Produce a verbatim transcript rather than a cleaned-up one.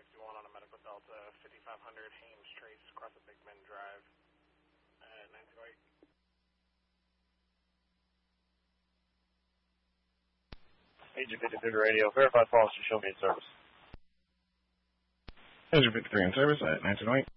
fifty-one on a Medical Delta, fifty-five hundred Hames Trace across the Big Bend Drive at nine two eight. Agent fifty-three to radio, verified policy, show me in service. Agent fifty-three in service at nine two eight.